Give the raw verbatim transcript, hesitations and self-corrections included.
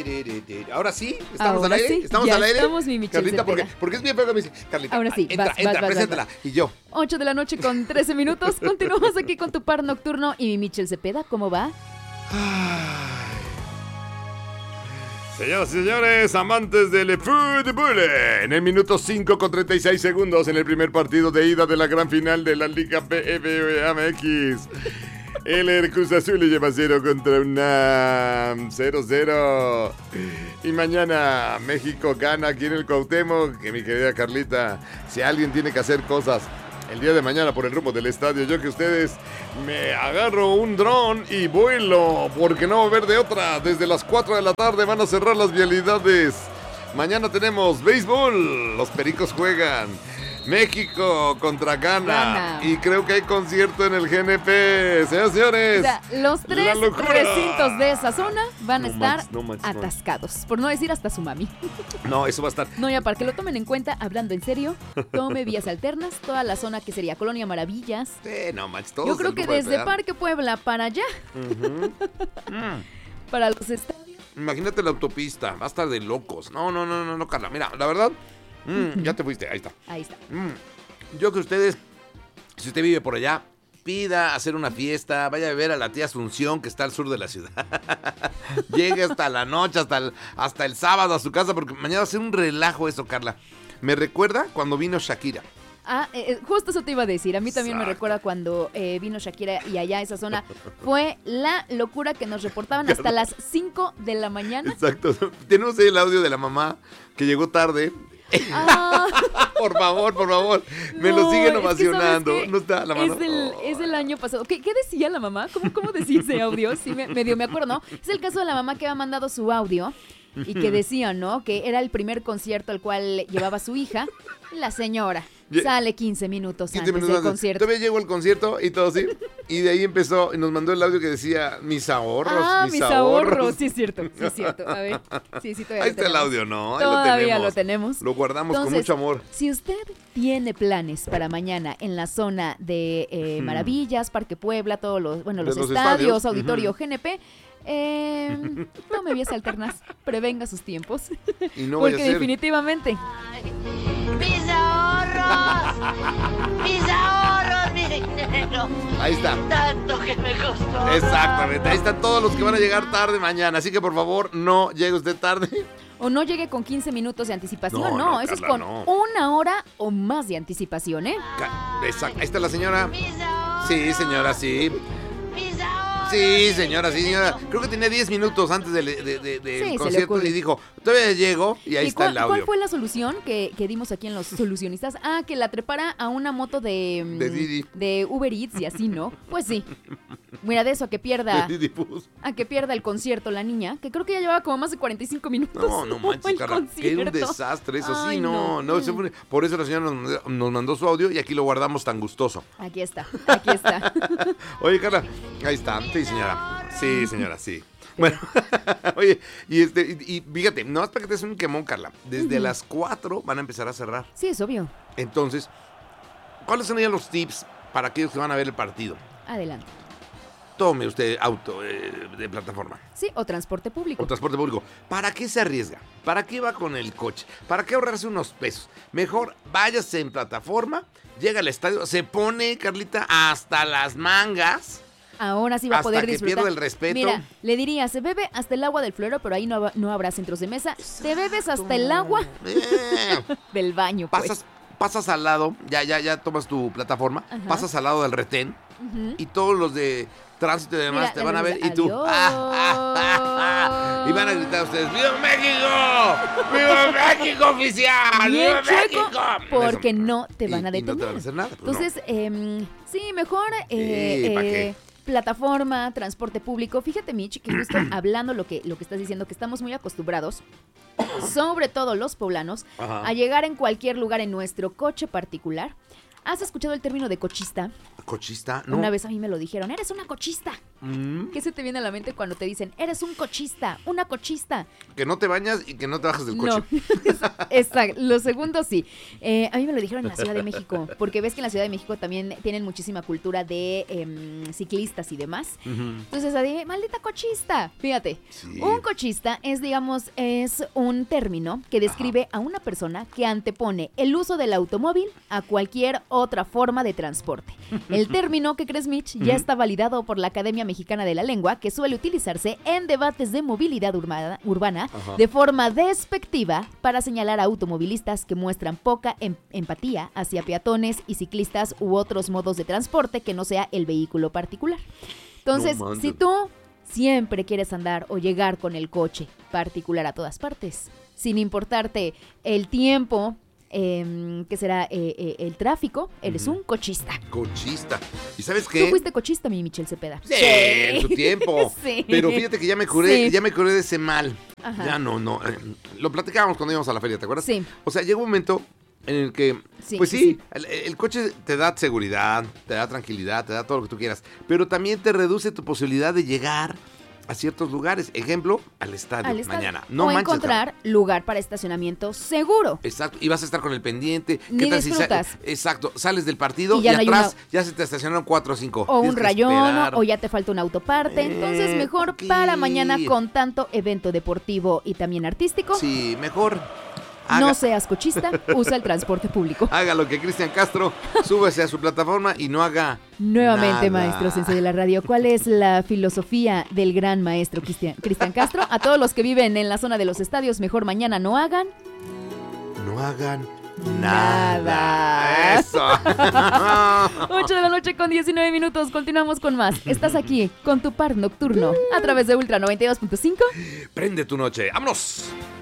Ahora sí, estamos Ahora al aire. Sí, estamos ya al aire. Estamos, mi Michelle Carlita, porque, Cepeda. porque es bien feo. Me dice, Carlita, Ahora sí, entra, vas, entra, vas, vas, preséntala. vas. Y yo. ocho de la noche con trece minutos. Continuamos aquí con tu par nocturno y mi Michelle Cepeda. ¿Cómo va? Ay. Señoras y señores, amantes del fútbol, en el minuto cinco con treinta y seis segundos en el primer partido de ida de la gran final de la Liga B F M X. El Cruz Azul le lleva cero contra UNAM, cero cero. Y mañana México gana aquí en el Cuauhtémoc. Que mi querida Carlita, si alguien tiene que hacer cosas el día de mañana por el rumbo del estadio, yo que ustedes, me agarro un dron y vuelo, porque no va a haber de otra. Desde las cuatro de la tarde van a cerrar las vialidades. Mañana tenemos béisbol, los Pericos juegan. México contra Ghana. Ghana. Y creo que hay concierto en el G N P. Señoras y señores, O sea, los tres la locura. recintos de esa zona van a No estar manches, no manches, no manches. atascados. Por no decir hasta su mami. No, eso va a estar. No, ya para que lo tomen en cuenta, hablando en serio, tome vías alternas, toda la zona que sería Colonia Maravillas. Eh, no manches, todos Yo creo el que grupo de desde pedal. Parque Puebla para allá, Ujú. Mm. para los estadios. Imagínate la autopista, va a estar de locos. No, no, no, no, no, Carla. Mira, la verdad, mm, ya te fuiste, ahí está. Ahí está. Mm, Yo que ustedes, si usted vive por allá, pida hacer una fiesta, vaya a ver a la tía Asunción que está al sur de la ciudad. Llegue hasta la noche, hasta el, hasta el sábado a su casa, porque mañana va a ser un relajo eso, Carla. Me recuerda cuando vino Shakira. Ah, eh, justo eso te iba a decir. A mí también me Exacto. recuerda cuando eh, vino Shakira y allá esa zona fue la locura que nos reportaban hasta las cinco de la mañana. Exacto. Tenemos ahí el audio de la mamá que llegó tarde. Ah, Por favor, por favor. Me lo no, siguen es que, ovacionando. ¿sabes qué? No está la mano. Es el, es el año pasado. ¿Qué, qué decía la mamá? ¿Cómo, cómo decía ese audio? Sí, me, medio me acuerdo, ¿no? Es el caso de la mamá que había mandado su audio y que decía, ¿no? Que era el primer concierto al cual llevaba su hija. La señora Ye- sale quince minutos quince antes minutos del antes. concierto. Todavía llegó el concierto y todo así. Y de ahí empezó y nos mandó el audio que decía mis ahorros, Ah, mis, mis ahorros. ahorros. Sí, es cierto, sí, es cierto. A ver, sí, sí, todavía Ahí lo está el tenemos. audio, ¿no? Ahí Todavía lo tenemos. lo tenemos. Lo guardamos con Entonces, mucho amor. Si usted tiene planes para mañana en la zona de eh, Maravillas, Parque Puebla, todos los, bueno, De los, los estadios, estadios, auditorio ujú. G N P, eh, tome vías alternas, prevenga sus tiempos. Y no vaya Porque a ser. definitivamente Mis ahorros, mis ahorros, mi dinero. Ahí está. Tanto que me costó. Exactamente. Ahí están todos los que van a llegar tarde mañana. Así que por favor, no llegue usted tarde. o no llegue con quince minutos de anticipación, No, no, no, eso es Carla, con no. una hora o más de anticipación, ¿eh? Ca- Exacto. Ahí está la señora. Mis ahorros. Sí, señora, sí. Mis ahorros. Sí, señora, sí, señora. Creo que tenía diez minutos antes del, de, de- del Sí, se le concierto ocurre. y dijo, todavía llego y ahí ¿Y está cuál, el audio. cuál fue la solución que, que dimos aquí en los solucionistas? Ah, que la trepara a una moto de, mm, De Didi. de Uber Eats y así, ¿no? Pues sí. Mira, de eso a que pierda De Didi Bus. a que pierda el concierto la niña, que creo que ya llevaba como más de cuarenta y cinco minutos. No, no manches, el Carla, que era un concierto. desastre eso, Ay, sí, no, no. no, eso fue- por eso la señora nos, mandó- nos mandó su audio y aquí lo guardamos tan gustoso. Aquí está, aquí está. Oye, Carla, ahí está, sí, señora, sí, señora, sí. Bueno, oye, y este, y, y fíjate, no más para que te des un quemón, Carla, desde Ujú. las cuatro van a empezar a cerrar. Sí, es obvio. Entonces, ¿cuáles son ya los tips para aquellos que van a ver el partido? Adelante. Tome usted auto eh, de plataforma Sí, o transporte público. o transporte público. ¿Para qué se arriesga? ¿Para qué va con el coche? ¿Para qué ahorrarse unos pesos? Mejor váyase en plataforma, llega al estadio, se pone, Carlita, hasta las mangas. Ahora sí va a Hasta poder que disfrutar. pierda el respeto. Mira, le diría, se bebe hasta el agua del florero, pero ahí no, hab- no habrá centros de mesa. Te bebes hasta el agua Eh, del baño, pues. pasas, pasas al lado, ya, ya, ya tomas tu plataforma, Ajá. pasas al lado del retén Ujú. y todos los de tránsito y demás Mira, te le van a ver dices, y tú "Adiós". ¡ah, ah, ah, ah! Y van a gritar ustedes ¡Viva México! ¡Viva México, oficial! Bien ¡Viva chueco, México! porque Eso. no te van Y- a y no detener. te van a hacer nada, pues no. Entonces, em, sí, mejor eh, Sí, ¿pa' eh, qué? plataforma, transporte público. Fíjate, Mitch, que justo hablando lo que, lo que estás diciendo, que estamos muy acostumbrados, sobre todo los poblanos, Ajá. a llegar en cualquier lugar en nuestro coche particular. ¿Has escuchado el término de cochista? ¿Cochista? No. Una vez a mí me lo dijeron, eres una cochista. Mm. ¿Qué se te viene a la mente cuando te dicen, eres un cochista, una cochista? que no te bañas y que no te bajas del coche. No, exacto. Lo segundo sí. Eh, a mí me lo dijeron en la Ciudad de México, porque ves que en la Ciudad de México también tienen muchísima cultura de eh, ciclistas y demás. Uh-huh. Entonces, de maldita cochista. Fíjate, Sí. un cochista es, digamos, es un término que describe a una persona que antepone el uso del automóvil a cualquier otra forma de transporte. El término, ¿qué crees, Mitch? Ya está validado por la Academia Mexicana de la Lengua, que suele utilizarse en debates de movilidad urbana, urbana Ajá. de forma despectiva para señalar a automovilistas que muestran poca em- empatía hacia peatones y ciclistas u otros modos de transporte que no sea el vehículo particular. Entonces, No manches. si tú siempre quieres andar o llegar con el coche particular a todas partes, sin importarte el tiempo, eh, que será eh, eh, el tráfico, eres Ujú. un cochista. Cochista. ¿Y sabes Tú qué? fuiste cochista, mi Michelle Cepeda. Sí, en su tiempo. Sí. Pero fíjate que ya me curé, Sí. ya me curé de ese mal. Ajá. Ya no, no. eh, lo platicábamos cuando íbamos a la feria, ¿te acuerdas? Sí. O sea, llegó un momento en el que, Sí, pues sí, sí, sí. El, el coche te da seguridad, te da tranquilidad, te da todo lo que tú quieras, pero también te reduce tu posibilidad de llegar a ciertos lugares. Ejemplo, al estadio, Al estadio. mañana. No o manches, encontrar lugar para estacionamiento seguro. Exacto, y vas a estar con el pendiente. Ni tal si sa- disfrutas. Exacto, sales del partido Y y, ya no hay atrás una- ya se te estacionaron cuatro o cinco. O un Tienes que rayón, esperar. o ya te falta un autoparte. Entonces, Eh, mejor ok. para mañana con tanto evento deportivo y también artístico. Sí, mejor haga, No seas cochista, usa el transporte público. haga lo que Cristian Castro, súbese a su plataforma y no haga Nuevamente, nada. maestro Sensei de la radio, ¿cuál es la filosofía del gran maestro Cristian, Cristian Castro? A todos los que viven en la zona de los estadios, mejor mañana no hagan No hagan nada. nada. Eso. ocho de la noche con diecinueve minutos, continuamos con más. Estás aquí con tu par nocturno a través de Ultra noventa y dos punto cinco. Prende tu noche. ¡Vámonos!